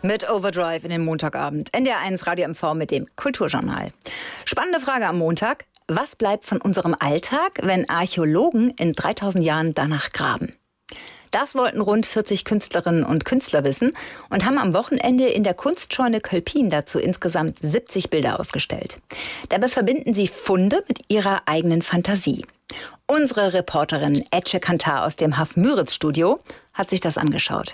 Mit Overdrive in den Montagabend. NDR1 Radio MV mit dem Kulturjournal. Spannende Frage am Montag. Was bleibt von unserem Alltag, wenn Archäologen in 3000 Jahren danach graben? Das wollten rund 40 Künstlerinnen und Künstler wissen und haben am Wochenende in der Kunstscheune Kölpin dazu insgesamt 70 Bilder ausgestellt. Dabei verbinden sie Funde mit ihrer eigenen Fantasie. Unsere Reporterin Ece Kantar aus dem Haf-Müritz-Studio hat sich das angeschaut.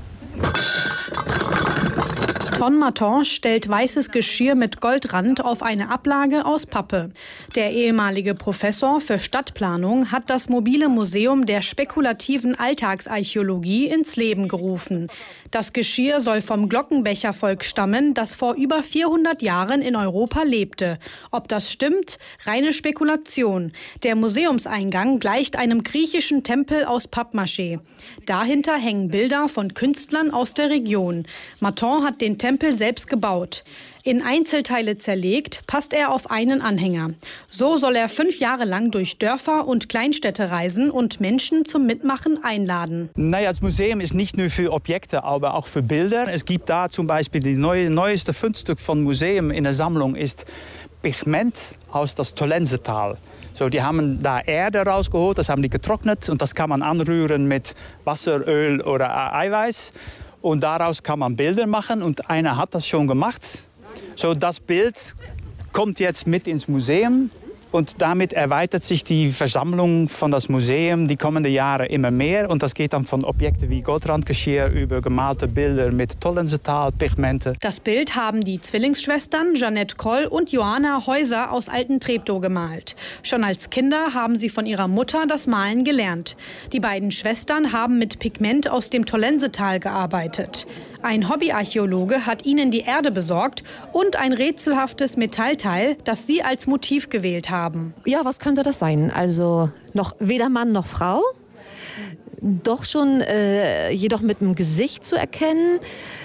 Ton Maton stellt weißes Geschirr mit Goldrand auf eine Ablage aus Pappe. Der ehemalige Professor für Stadtplanung hat das mobile Museum der spekulativen Alltagsarchäologie ins Leben gerufen. Das Geschirr soll vom Glockenbechervolk stammen, das vor über 400 Jahren in Europa lebte. Ob das stimmt? Reine Spekulation. Der Museumseingang gleicht einem griechischen Tempel aus Pappmaché. Dahinter hängen Bilder von Künstlern aus der Region. Maton hat den Tempel selbst gebaut. In Einzelteile zerlegt, passt er auf einen Anhänger. So soll er 5 Jahre lang durch Dörfer und Kleinstädte reisen und Menschen zum Mitmachen einladen. Naja, das Museum ist nicht nur für Objekte, aber auch für Bilder. Es gibt da zum Beispiel das neueste Fundstück von Museum in der Sammlung ist Pigment aus das Tollensetal. So, die haben da Erde rausgeholt, das haben die getrocknet und das kann man anrühren mit Wasser, Öl oder Eiweiß. Und daraus kann man Bilder machen und einer hat das schon gemacht. So, das Bild kommt jetzt mit ins Museum und damit erweitert sich die Versammlung von das Museum die kommenden Jahre immer mehr. Und das geht dann von Objekten wie Goldrandgeschirr über gemalte Bilder mit Tollensetal, Pigmente. Das Bild haben die Zwillingsschwestern Jeanette Kroll und Johanna Häuser aus Alten-Treptow gemalt. Schon als Kinder haben sie von ihrer Mutter das Malen gelernt. Die beiden Schwestern haben mit Pigment aus dem Tollensetal gearbeitet. Ein Hobbyarchäologe hat ihnen die Erde besorgt und ein rätselhaftes Metallteil, das sie als Motiv gewählt haben. Ja, was könnte das sein? Also noch weder Mann noch Frau, doch schon jedoch mit dem Gesicht zu erkennen,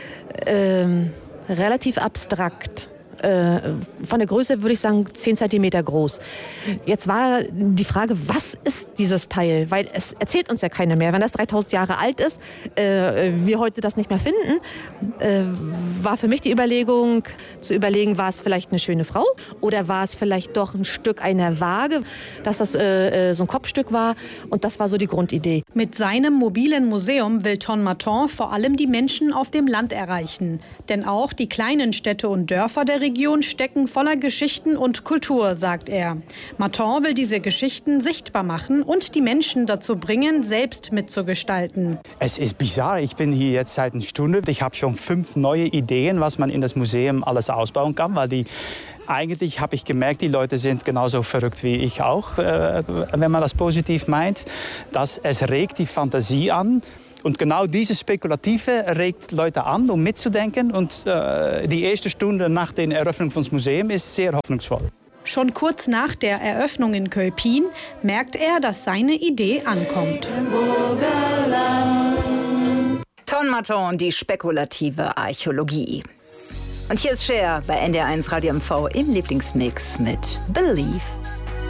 relativ abstrakt. Von der Größe würde ich sagen 10 Zentimeter groß. Jetzt war die Frage, was ist dieses Teil? Weil es erzählt uns ja keiner mehr. Wenn das 3000 Jahre alt ist, wir heute das nicht mehr finden, war für mich die Überlegung, zu überlegen, war es vielleicht eine schöne Frau oder war es vielleicht doch ein Stück einer Waage, dass das so ein Kopfstück war. Und das war so die Grundidee. Mit seinem mobilen Museum will Ton Maton vor allem die Menschen auf dem Land erreichen. Denn auch die kleinen Städte und Dörfer der Region stecken voller Geschichten und Kultur, sagt er. Maton will diese Geschichten sichtbar machen und die Menschen dazu bringen, selbst mitzugestalten. Es ist bizarr. Ich bin hier jetzt seit einer Stunde. Ich habe schon 5 neue Ideen, was man in das Museum alles ausbauen kann, weil eigentlich habe ich gemerkt, die Leute sind genauso verrückt wie ich auch, wenn man das positiv meint. Es regt die Fantasie an. Und genau dieses Spekulative regt Leute an, um mitzudenken. Und die erste Stunde nach der Eröffnung des Museums ist sehr hoffnungsvoll. Schon kurz nach der Eröffnung in Kölpin merkt er, dass seine Idee ankommt. Ton Maton, die spekulative Archäologie. Und hier ist Cher bei NDR1 Radio MV im Lieblingsmix mit Believe.